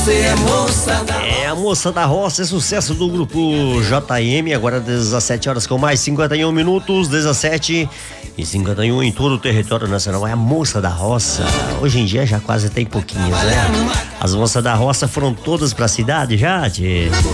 Você é moça da roça. É a Moça da Roça, é sucesso do grupo JM, agora 17 horas com mais 51 minutos, 17h51 em todo o território nacional. É a Moça da Roça. Hoje em dia já quase tem pouquinhos, né? As moças da roça foram todas pra cidade já, tchê.